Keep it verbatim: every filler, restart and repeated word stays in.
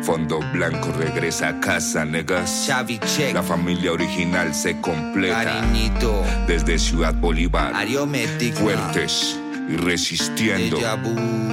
Fondo Blanco regresa a casa, negas. Xavi Check, La familia original se completa. Cariñito, Desde Ciudad Bolívar, Ariomética, fuertes y resistiendo. Deja Vu.